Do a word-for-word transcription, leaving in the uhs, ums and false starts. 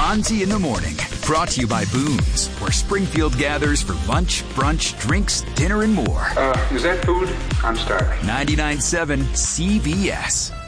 Fonzie in the Morning. Brought to you by Boone's, where Springfield gathers for lunch, brunch, drinks, dinner, and more. Uh, is that food? I'm starving. ninety-nine point seven C B S.